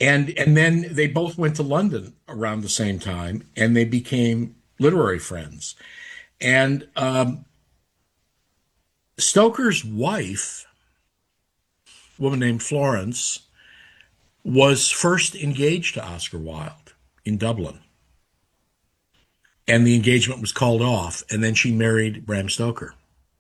And then they both went to London around the same time, and they became literary friends. And Stoker's wife, a woman named Florence, was first engaged to Oscar Wilde in Dublin. And the engagement was called off, and then she married Bram Stoker.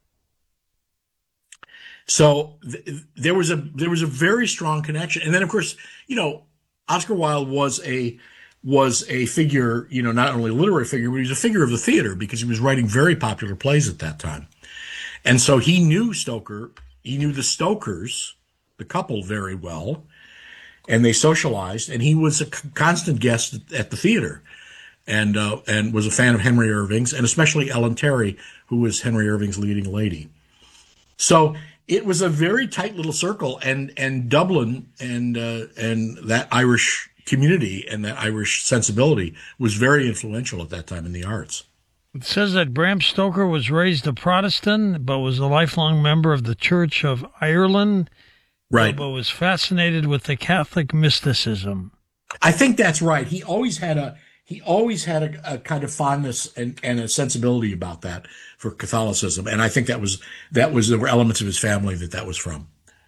So there was a very strong connection. And then, of course, Oscar Wilde was a figure, not only a literary figure, but he was a figure of the theater because he was writing very popular plays at that time. And so he knew Stoker, he knew the Stokers, the couple, very well, and they socialized, and he was a constant guest at the theater, and was a fan of Henry Irving's, and especially Ellen Terry, who was Henry Irving's leading lady. So it was a very tight little circle, and Dublin and that Irish community and that Irish sensibility was very influential at that time in the arts. It says that Bram Stoker was raised a Protestant, but was a lifelong member of the Church of Ireland, right? But was fascinated with the Catholic mysticism. I think that's right. He always had a kind of fondness and a sensibility about that for Catholicism, and I think that was there were elements of his family that was from.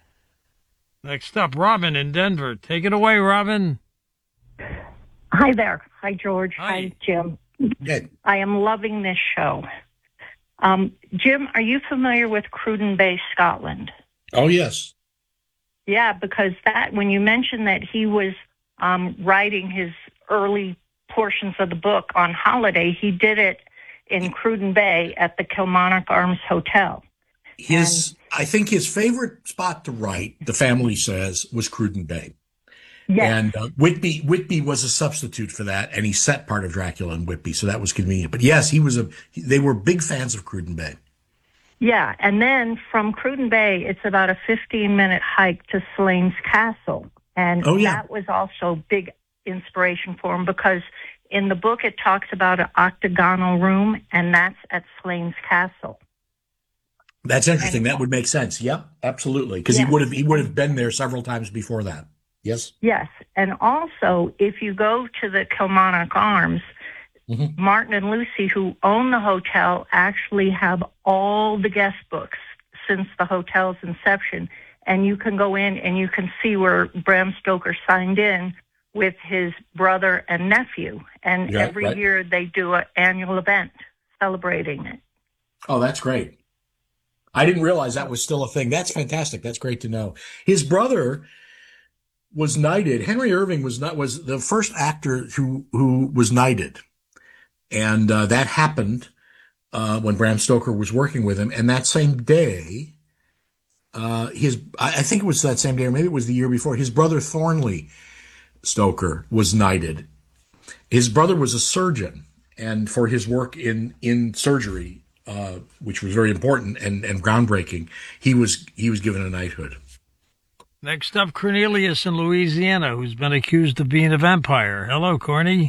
Next up, Robin in Denver. Take it away, Robin. Hi there. Hi, George. Hi, Jim. Good. I am loving this show. Jim, are you familiar with Cruden Bay, Scotland? Oh, yes. Yeah, because when you mentioned that he was writing his early portions of the book on holiday, he did it in Cruden Bay at the Kilmarnock Arms Hotel. I think his favorite spot to write, the family says, was Cruden Bay. Yes. And Whitby was a substitute for that, and he set part of Dracula in Whitby, so that was convenient. But yes, they were big fans of Cruden Bay. Yeah, and then from Cruden Bay, it's about a 15-minute hike to Slains Castle. And that was also big inspiration for him because in the book it talks about an octagonal room, and that's at Slains Castle. That's interesting. That would make sense. Yep, absolutely. Because he would have been there several times before that. Yes? Yes. And also, if you go to the Kilmarnock Arms, mm-hmm. Martin and Lucy, who own the hotel, actually have all the guest books since the hotel's inception. And you can go in and you can see where Bram Stoker signed in with his brother and nephew. And every year they do an annual event celebrating it. Oh, that's great. I didn't realize that was still a thing. That's fantastic. That's great to know. His brother was knighted. Henry Irving was the first actor who was knighted. And that happened when Bram Stoker was working with him. And that same day, I think it was that same day, or maybe it was the year before, his brother Thornley Stoker was knighted. His brother was a surgeon, and for his work in surgery, which was very important and groundbreaking, he was given a knighthood. Next up, Cornelius in Louisiana, who's been accused of being a vampire. Hello, Corny.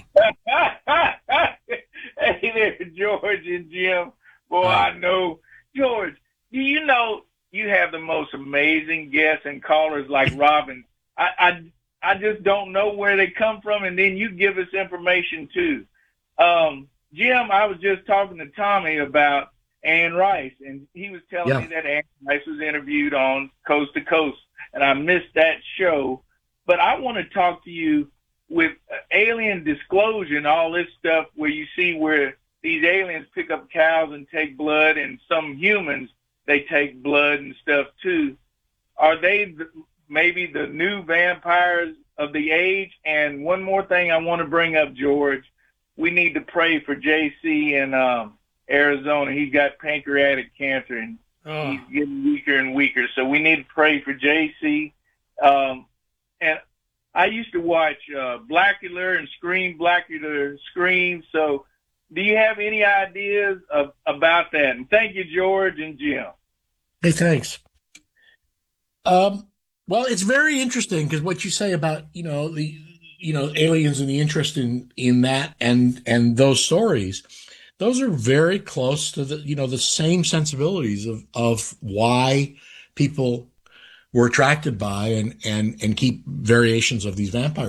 Hey there, George and Jim. Boy, I know. George, do you know you have the most amazing guests and callers like Robin? I just don't know where they come from, and then you give us information, too. Jim, I was just talking to Tommy about Anne Rice, and he was telling me that Anne Rice was interviewed on Coast to Coast, and I missed that show. But I want to talk to you with alien disclosure and all this stuff where you see where these aliens pick up cows and take blood, and some humans, they take blood and stuff, too. Are they maybe the new vampires of the age? And one more thing I want to bring up, George. We need to pray for JC in Arizona. He's got pancreatic cancer, and he's getting weaker and weaker. So we need to pray for JC. And I used to watch Blackula and Scream, Blackula Scream. So do you have any ideas about that? And thank you, George and Jim. Hey, thanks. Well, it's very interesting because what you say about, aliens and the interest in that and those stories, those are very close to the same sensibilities of why people were attracted by and keep variations of these vampire